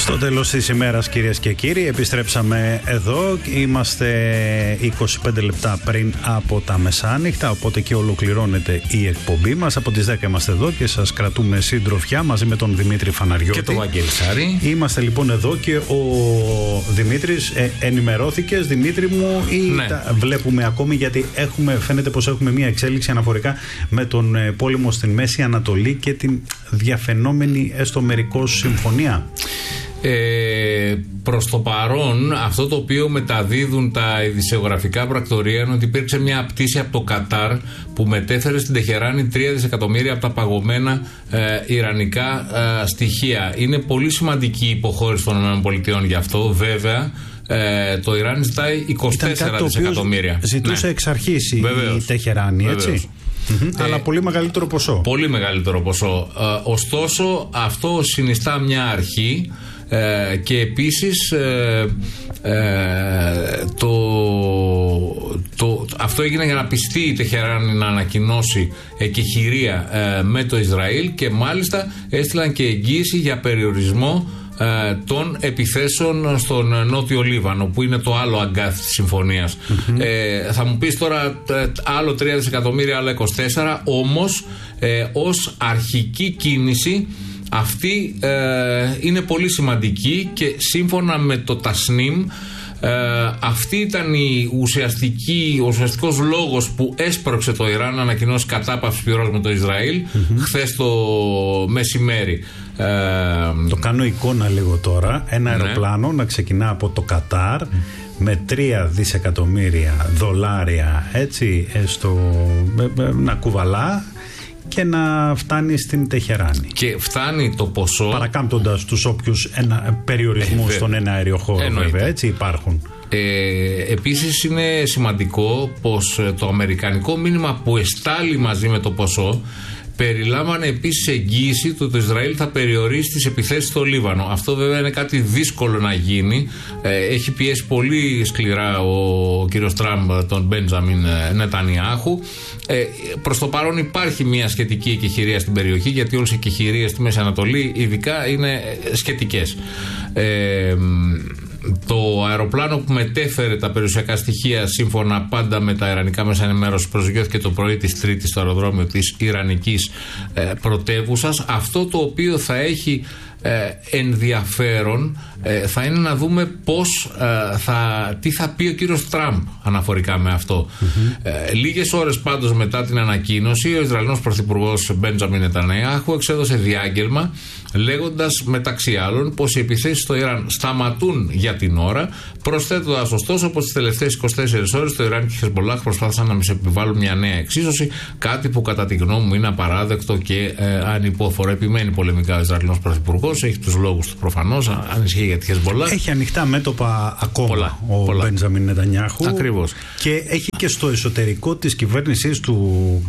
Στο τέλος της ημέρας, κυρίες και κύριοι, επιστρέψαμε εδώ. Είμαστε 25 λεπτά πριν από τα μεσάνυχτα, οπότε και ολοκληρώνεται η εκπομπή μας. Από τις 10 είμαστε εδώ και σας κρατούμε συντροφιά μαζί με τον Δημήτρη Φαναριώτη και τον Βαγγέλη Σάρη. Είμαστε λοιπόν εδώ και ο Δημήτρης, ενημερώθηκες, Δημήτρη μου, ή ναι, βλέπουμε ακόμη, γιατί φαίνεται πως έχουμε μια εξέλιξη αναφορικά με τον πόλεμο στην Μέση Ανατολή και την διαφαινόμενη έστω μερικώς συμφωνία. Προς το παρόν, αυτό το οποίο μεταδίδουν τα ειδησιογραφικά πρακτορία είναι ότι υπήρξε μια πτήση από το Κατάρ που μετέφερε στην Τεχεράνη 3 δισεκατομμύρια από τα παγωμένα ιρανικά στοιχεία. Είναι πολύ σημαντική η υποχώρηση των ΗΠΑ γι' αυτό. Βέβαια, το Ιράν ζητάει 24 δισεκατομμύρια. Ζητούσε εξ αρχής η Τεχεράνη, έτσι. Αλλά πολύ μεγαλύτερο ποσό. Πολύ μεγαλύτερο ποσό. Ωστόσο, αυτό συνιστά μια αρχή. Και επίσης αυτό έγινε για να πιστεί η Τεχεράνη να ανακοινώσει εκεχηρία με το Ισραήλ, και μάλιστα έστειλαν και εγγύηση για περιορισμό των επιθέσεων στον Νότιο Λίβανο, που είναι το άλλο αγκάθι της συμφωνίας. Θα μου πεις τώρα άλλο 3 δισεκατομμύρια, άλλο 24, όμως ως αρχική κίνηση αυτή είναι πολύ σημαντική, και σύμφωνα με το Τασνίμ αυτή ήταν ο ουσιαστικός λόγος που έσπρωξε το Ιράν να ανακοινώσει κατάπαυση πυρός με το Ισραήλ χθες το μεσημέρι. Το κάνω εικόνα λίγο τώρα. Ένα αεροπλάνο να ξεκινά από το Κατάρ με 3 δισεκατομμύρια δολάρια, έτσι, να κουβαλά και να φτάνει στην Τεχεράνη. Και φτάνει το ποσό, παρακάμπτοντας τους όποιους περιορισμούς στον ένα αεριοχώρο, βέβαια, έτσι υπάρχουν. Επίσης είναι σημαντικό πως το αμερικανικό μήνυμα που εστάλει μαζί με το ποσό περιλάμβανε επίσης εγγύηση ότι το Ισραήλ θα περιορίσει τις επιθέσεις στο Λίβανο. Αυτό βέβαια είναι κάτι δύσκολο να γίνει. Έχει πιέσει πολύ σκληρά ο κύριος Τραμπ τον Μπέντζαμιν Νετανιάχου. Προς το παρόν υπάρχει μια σχετική εκεχηρία στην περιοχή, γιατί όλες οι εκεχηρίες στη Μέση Ανατολή ειδικά είναι σχετικές. Το αεροπλάνο που μετέφερε τα περιουσιακά στοιχεία, σύμφωνα πάντα με τα ιρανικά μέσα ενημέρωσης, προσγειώθηκε το πρωί της Τρίτης στο αεροδρόμιο της ιρανικής πρωτεύουσας. Αυτό το οποίο θα έχει ενδιαφέρον θα είναι να δούμε τι θα πει ο κύριος Τραμπ αναφορικά με αυτό. Λίγες ώρες πάντως μετά την ανακοίνωση, ο Ισραηλινός Πρωθυπουργός Μπέντζαμιν Νετανιάχου εξέδωσε διάγγελμα, λέγοντας μεταξύ άλλων πως οι επιθέσεις στο Ιράν σταματούν για την ώρα, προσθέτοντας ωστόσο πως τις τελευταίες 24 ώρες το Ιράν και η Χεσμπολάχ προσπάθησαν να μας επιβάλλουν μια νέα εξίσωση, κάτι που κατά τη γνώμη μου είναι απαράδεκτο και ανυπόφορο. Επιμένει πολεμικά ο Ισραηλινός Πρωθυπουργός, έχει τους λόγους του προφανώς, αν ισχύει για τη Χεσμπολάχ. Έχει ανοιχτά μέτωπα ακόμα ο Μπέντζαμιν Νετανιάχου. Ακριβώς. Και έχει και στο εσωτερικό της κυβέρνησής του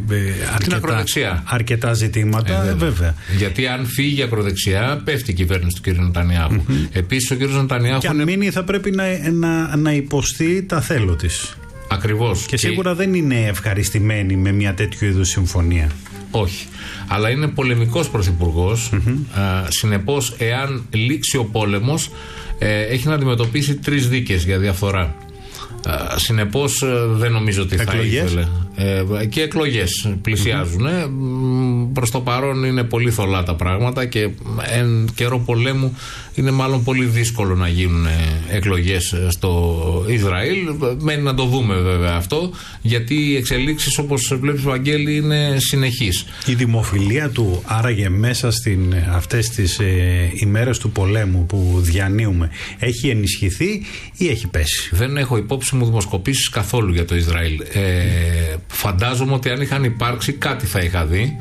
αρκετά ζητήματα. Βέβαια. Γιατί αν φύγει για ακροδεξιά, πέφτει η κυβέρνηση του κ. Νετανιάχου. Επίσης, ο κ. Νετανιάχου. Και αν μείνει, θα πρέπει να υποστεί τα θέλω της. Ακριβώς. Και σίγουρα δεν είναι ευχαριστημένη με μια τέτοιου είδους συμφωνία. Όχι. Αλλά είναι πολεμικός πρωθυπουργός. Συνεπώς, εάν λήξει ο πόλεμος, έχει να αντιμετωπίσει 3 δίκες για διαφθορά. Συνεπώς δεν νομίζω ότι θα ήθελε. Και εκλογές πλησιάζουν. Προς το παρόν είναι πολύ θολά τα πράγματα, και εν καιρό πολέμου είναι μάλλον πολύ δύσκολο να γίνουν εκλογές στο Ισραήλ. Μένει να το δούμε βέβαια αυτό, γιατί οι εξελίξεις, όπως βλέπεις, Βαγγέλη, είναι συνεχείς. Η δημοφιλία του άραγε μέσα αυτές τις ημέρες του πολέμου που διανύουμε έχει ενισχυθεί ή έχει πέσει? Δεν έχω υπόψη μου δημοσκοπήσεις καθόλου για το Ισραήλ. Φαντάζομαι ότι αν είχαν υπάρξει κάτι θα είχα δει.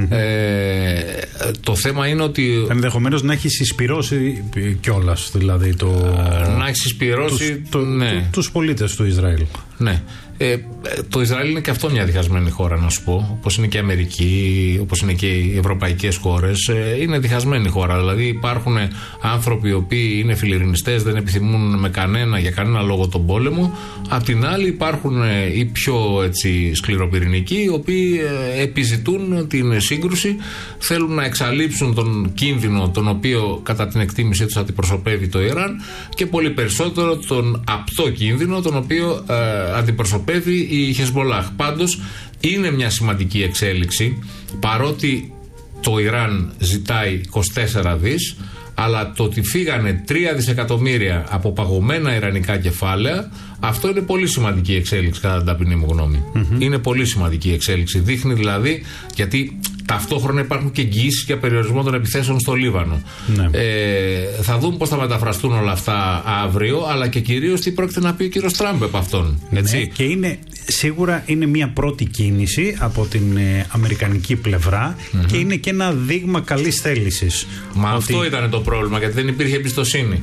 Το θέμα είναι ότι ενδεχομένως να έχει συσπυρώσει κιόλας, δηλαδή να έχει συσπυρώσει τους πολίτες του Ισραήλ. Ναι. Το Ισραήλ είναι και αυτό μια διχασμένη χώρα, να σου πω. Όπως είναι και η Αμερική, όπως είναι και οι ευρωπαϊκές χώρες. Είναι διχασμένη χώρα. Δηλαδή υπάρχουν άνθρωποι οι οποίοι είναι φιλιρινιστές, δεν επιθυμούν για κανένα λόγο τον πόλεμο. Απ' την άλλη υπάρχουν οι πιο σκληροπυρηνικοί, οι οποίοι επιζητούν την σύγκρουση, θέλουν να εξαλείψουν τον κίνδυνο τον οποίο κατά την εκτίμησή τους αντιπροσωπεύει το Ιράν και πολύ περισσότερο τον απτό κίνδυνο τον οποίο αντιπροσωπεύει η Χεσμολάχ. Πάντως είναι μια σημαντική εξέλιξη, παρότι το Ιράν ζητάει 24 δις, αλλά το ότι φύγανε 3 δισεκατομμύρια από παγωμένα ιρανικά κεφάλαια, αυτό είναι πολύ σημαντική εξέλιξη κατά την ταπεινή μου γνώμη. Είναι πολύ σημαντική εξέλιξη. Δείχνει δηλαδή, γιατί ταυτόχρονα υπάρχουν και εγγυήσεις για περιορισμό των επιθέσεων στο Λίβανο. Ναι. Θα δούμε πώς θα μεταφραστούν όλα αυτά αύριο, αλλά και κυρίως τι πρόκειται να πει ο κύριος Τραμπ από αυτόν. Έτσι. Ναι, και σίγουρα είναι μια πρώτη κίνηση από την αμερικανική πλευρά και είναι και ένα δείγμα καλής θέλησης. Μα αυτό ήταν το πρόβλημα, γιατί δεν υπήρχε εμπιστοσύνη.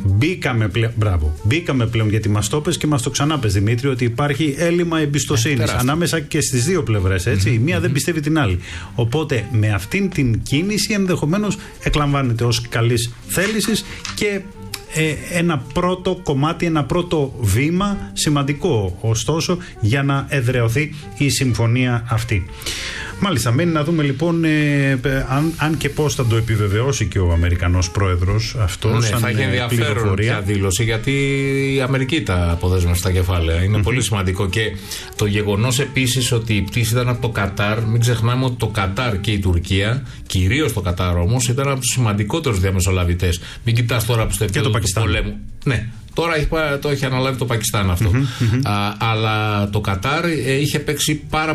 Μπήκαμε πλέον, γιατί μας το πες και μας το ξανάπες, Δημήτρη, ότι υπάρχει έλλειμμα εμπιστοσύνης ανάμεσα και στις δύο πλευρές. Η μία δεν πιστεύει την άλλη. Οπότε με αυτήν την κίνηση ενδεχομένως εκλαμβάνεται ως καλής θέλησης και ένα πρώτο κομμάτι, ένα πρώτο βήμα σημαντικό ωστόσο για να εδραιωθεί η συμφωνία αυτή. Μάλιστα, μένει να δούμε λοιπόν αν και πώς θα το επιβεβαιώσει και ο Αμερικανός πρόεδρος αυτό. Ναι, θα έχει ενδιαφέρον πια δήλωση, γιατί η Αμερική τα αποδέσμευσε στα κεφάλαια. Είναι πολύ σημαντικό. Και το γεγονός επίσης ότι η πτήση ήταν από το Κατάρ, μην ξεχνάμε ότι το Κατάρ και η Τουρκία, κυρίως το Κατάρ όμως, ήταν από τους σημαντικότερους διαμεσολαβητές. Μην κοιτάς τώρα που στο επίπεδο του πολέμου. Ναι. Τώρα το έχει αναλάβει το Πακιστάν αυτό. Αλλά το Κατάρ είχε παίξει πάρα